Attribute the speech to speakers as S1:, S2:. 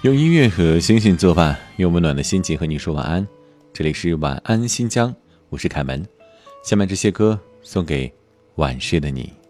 S1: 用音乐和星星作伴，用温暖的心情和你说晚安。这里是晚安新疆，我是凯门。下面这些歌送给晚睡的你。